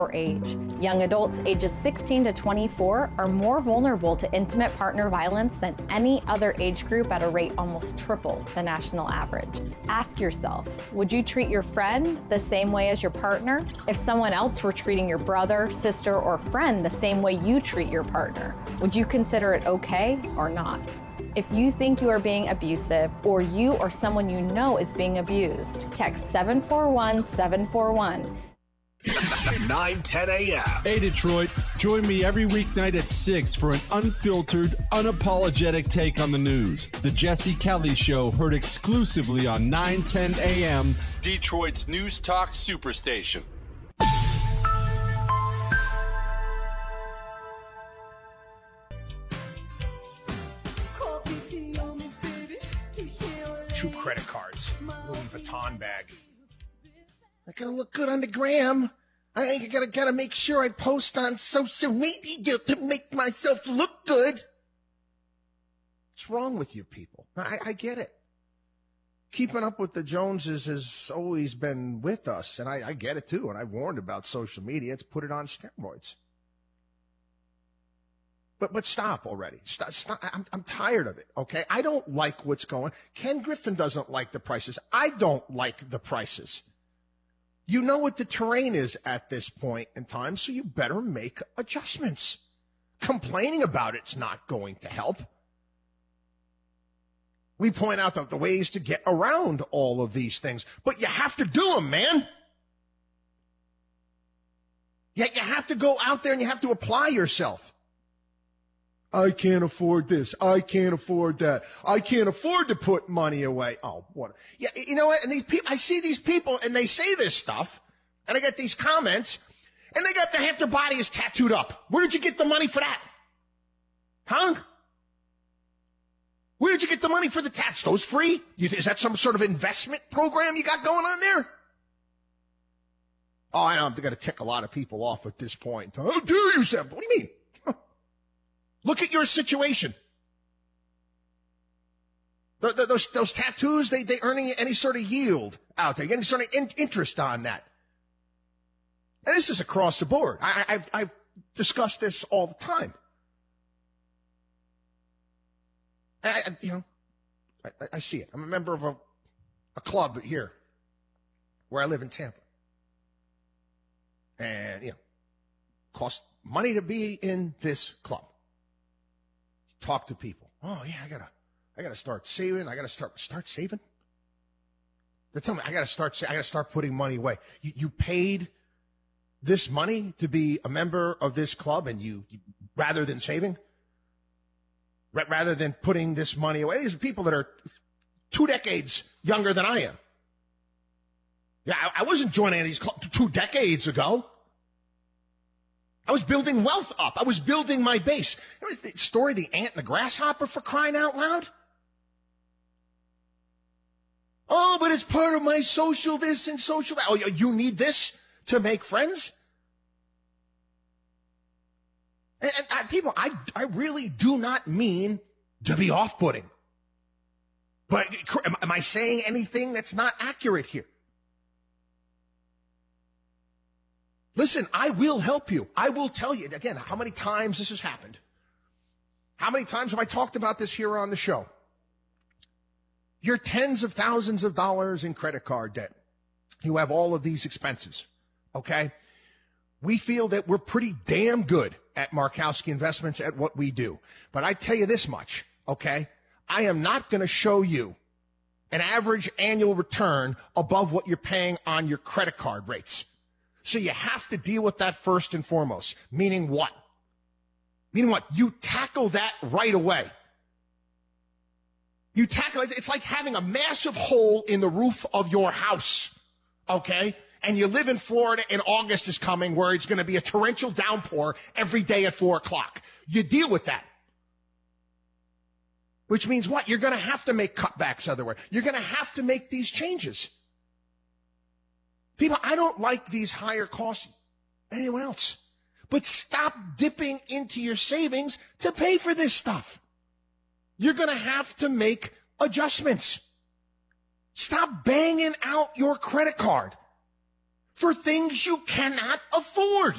age. Young adults ages 16 to 24 are more vulnerable to intimate partner violence than any other age group at a rate almost triple the national average. Ask yourself, would you treat your friend the same way as your partner? If someone else were treating your brother, sister, or friend the same way you treat your partner, would you consider it okay or not? If you think you are being abusive or you or someone you know is being abused, text 741-741. 9:10 a.m. Hey, Detroit. Join me every weeknight at 6 for an unfiltered, unapologetic take on the news. The Jesse Kelly Show, heard exclusively on 9:10 a.m., Detroit's News Talk Superstation. Two credit cards, Louis Vuitton bag. I gotta look good on the gram. I gotta make sure I post on social media to make myself look good. What's wrong with you people? I get it. Keeping up with the Joneses has always been with us, and I get it too. And I warned about social media. It's put it on steroids. But stop already. Stop. I'm tired of it, okay? I don't like what's going on. Ken Griffin doesn't like the prices. I don't like the prices. You know what the terrain is at this point in time, so you better make adjustments. Complaining about it's not going to help. We point out the ways to get around all of these things, but you have to do them, man. You have to go out there and you have to apply yourself. I can't afford this. I can't afford that. I can't afford to put money away. Oh, what? Yeah, you know what? And these people, I see these people and they say this stuff, and I get these comments, and they got half their body is tattooed up. Where did you get the money for that? Huh? Where did you get the money for the tats? Those free? Is that some sort of investment program you got going on there? Oh, I know I'm going to tick a lot of people off at this point. How dare you, Sam? What do you mean? Look at your situation. Those tattoos, they earning any sort of yield out there, any sort of interest on that. And this is across the board. I've discussed this all the time. I see it. I'm a member of a club here where I live in Tampa. And, costs money to be in this club. Talk to people. Oh yeah, I gotta start saving. I gotta start saving. They tell me I gotta start putting money away. You paid this money to be a member of this club, and you rather than saving, rather than putting this money away. These are people that are 2 decades younger than I am. Yeah, I wasn't joining any of these clubs 2 decades ago. I was building wealth up. I was building my base. It was the story of the ant and the grasshopper, for crying out loud. Oh, but it's part of my social this and social that. Oh, you need this to make friends? And people, I really do not mean to be off-putting. But am I saying anything that's not accurate here? Listen, I will help you. I will tell you, again, how many times this has happened. How many times have I talked about this here on the show? You're tens of thousands of dollars in credit card debt. You have all of these expenses, okay? We feel that we're pretty damn good at Markowski Investments at what we do. But I tell you this much, okay? I am not going to show you an average annual return above what you're paying on your credit card rates. So you have to deal with that first and foremost. Meaning what? Meaning what? You tackle that right away. You tackle it. It's like having a massive hole in the roof of your house, okay? And you live in Florida and August is coming where it's going to be a torrential downpour every day at 4 o'clock. You deal with that. Which means what? You're going to have to make cutbacks otherwhere. You're going to have to make these changes. People, I don't like these higher costs than anyone else. But stop dipping into your savings to pay for this stuff. You're going to have to make adjustments. Stop banging out your credit card for things you cannot afford.